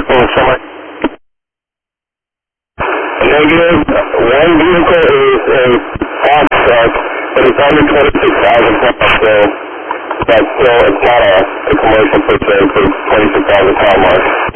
Summer. Negative. One vehicle is a box truck, but it's under 26,000 pounds, so that's still, it's not a commercial per se, so it's 26,000 pound mark.